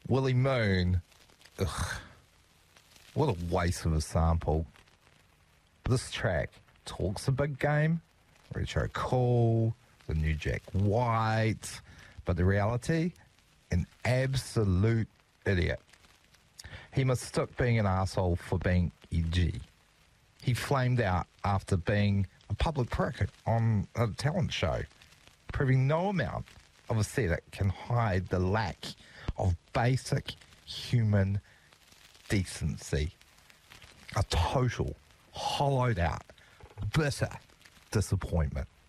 Willie Moon, ugh, what a waste of a sample. This track talks a big game, retro cool, the new Jack White, but the reality, an absolute idiot. He mistook being an arsehole for being edgy. He flamed out after being a public prick on a talent show, proving no amount of aesthetic can hide the lack of basic human decency. A total, hollowed out, bitter disappointment.